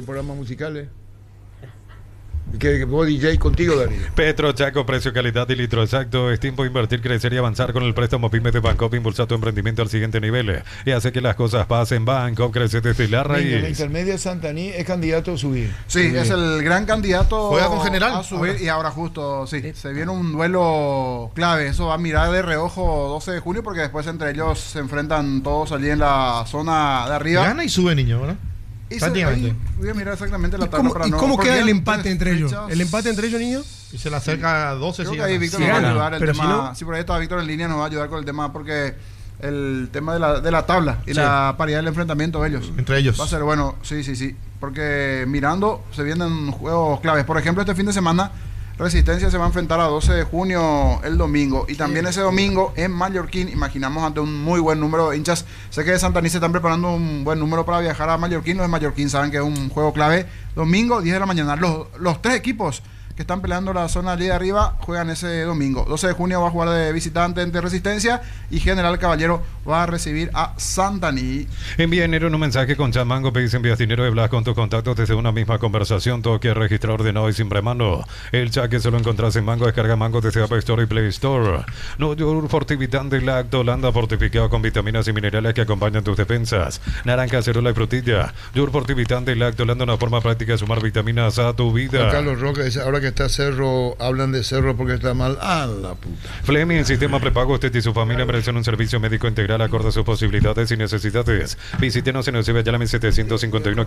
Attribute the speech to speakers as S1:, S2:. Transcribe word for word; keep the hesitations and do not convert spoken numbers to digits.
S1: programas musicales. Que vos D J contigo, Darío.
S2: Petro Chaco, precio, calidad y litro exacto. Es tiempo de invertir, crecer y avanzar con el préstamo PYME de Bancoop. Impulsa tu emprendimiento al siguiente nivel y hace que las cosas pasen. Bancoop crece desde la raíz.
S1: La intermedia Santaní es candidato a subir.
S3: Sí,
S1: sí,
S3: es el gran candidato.
S4: Juega con General
S3: a subir.
S4: ahora.
S3: Y ahora justo, sí, sí, se viene un duelo clave. Eso va a mirar de reojo doce de junio porque después entre ellos se enfrentan todos allí en la zona de arriba.
S4: Gana y sube, niño, ¿verdad?
S3: Y se, ahí, voy a mirar exactamente la
S5: ¿Y
S3: tabla
S5: cómo,
S3: para
S5: ¿y
S3: no,
S5: cómo queda el empate
S3: tres
S5: entre ellos?
S3: fechas.
S5: ¿El empate entre ellos, niños?
S4: Y se le acerca a doce.
S3: Creo
S4: Si
S3: que ahí
S4: gana.
S3: Víctor
S5: Sí,
S3: nos va a
S5: gana.
S3: ayudar el
S5: Pero
S3: tema.
S5: si no-
S3: Sí, por ahí está Víctor en línea, nos va a ayudar con el tema porque el tema de la, de la tabla y
S4: Sí.
S3: la paridad del enfrentamiento de ellos.
S4: Entre ellos.
S3: Va a ser bueno, sí, sí, sí. Porque mirando se vienen juegos claves. Por ejemplo, este fin de semana Resistencia se va a enfrentar a doce de junio el domingo. Y también ese domingo en Mallorquín, imaginamos ante un muy buen número de hinchas. Sé que de Santaní se están preparando un buen número para viajar a Mallorquín. Los de Mallorquín saben que es un juego clave. Domingo, diez de la mañana. Los, los tres equipos que están peleando la zona allí de arriba juegan ese domingo. doce de junio va a jugar de visitante ante Resistencia y General Caballero va a recibir a Santaní.
S2: Envía dinero en un mensaje con Chat Mango, pedís envías dinero y hablas con tus contactos desde una misma conversación. Todo que registrar ordenado y sin premano. El chat que solo encontrás en Mango, descarga Mango desde App Store y Play Store. No yogur fortificante Lacto Holanda fortificado con vitaminas y minerales que acompañan tus defensas. Naranja, acerola y frutilla. Yogur fortificante Lacto Holanda, una forma práctica de sumar vitaminas a tu vida.
S1: Juan Carlos Roca dice, ahora que está Cerro, hablan de Cerro porque está mal. ¡Ah, la puta!
S2: Fleming, el sistema prepago, usted y su familia merecen un servicio médico integral acorde a sus posibilidades y necesidades. Visítenos en el C B Yalami setecientos cincuenta y uno.